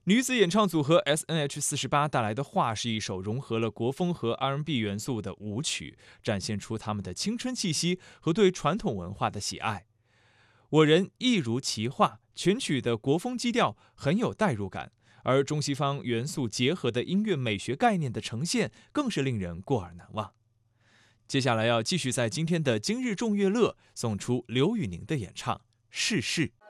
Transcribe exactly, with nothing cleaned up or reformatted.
女子演唱组合 S N H 四十八带来的《画》是一首融合了国风和 R and B 元素的舞曲，展现出他们的青春气息和对传统文化的喜爱。我人一如其画，全曲的国风基调很有代入感，而中西方元素结合的音乐美学概念的呈现更是令人过耳难忘。接下来要继续在今天的今日众乐乐送出刘宇宁的演唱《世事》。